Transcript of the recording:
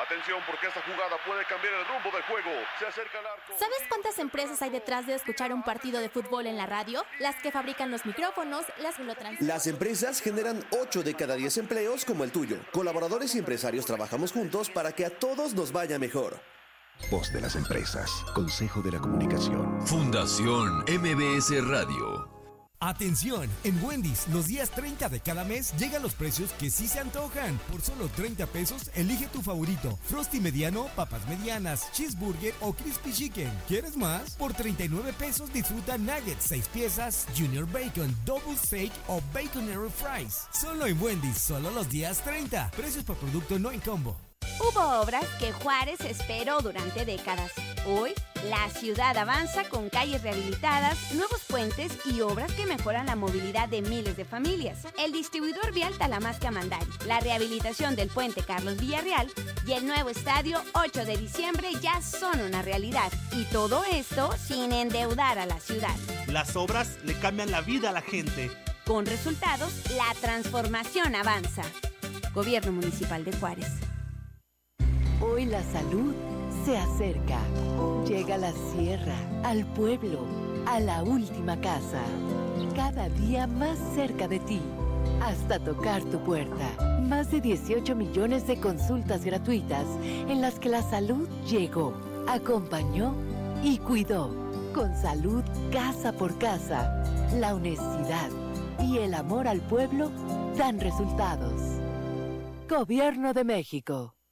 Atención, porque esta jugada puede cambiar el rumbo del juego. Se acerca al arco. ¿Sabes cuántas empresas hay detrás de escuchar un partido de fútbol en la radio? Las que fabrican los micrófonos, las que lo transmiten. Las empresas generan 8 de cada 10 empleos como el tuyo. Colaboradores y empresarios trabajamos juntos para que a todos nos vaya mejor. Voz de las empresas. Consejo de la Comunicación. Fundación MBS Radio. Atención, en Wendy's, los días 30 de cada mes llegan los precios que sí se antojan. Por solo 30 pesos, elige tu favorito. Frosty mediano, papas medianas, cheeseburger o crispy chicken. ¿Quieres más? Por 39 pesos disfruta nuggets, 6 piezas, junior bacon, double steak o baconero fries. Solo en Wendy's, solo los días 30. Precios por producto, no en combo. Hubo obras que Juárez esperó durante décadas. Hoy, la ciudad avanza con calles rehabilitadas, nuevos puentes y obras que mejoran la movilidad de miles de familias. El distribuidor vial Talamasca-Mandari, la rehabilitación del puente Carlos Villarreal y el nuevo estadio 8 de diciembre ya son una realidad. Y todo esto sin endeudar a la ciudad. Las obras le cambian la vida a la gente. Con resultados, la transformación avanza. Gobierno Municipal de Juárez. Hoy la salud se acerca. Llega a la sierra, al pueblo, a la última casa. Cada día más cerca de ti, hasta tocar tu puerta. Más de 18 millones de consultas gratuitas en las que la salud llegó, acompañó y cuidó. Con salud casa por casa, la honestidad y el amor al pueblo dan resultados. Gobierno de México.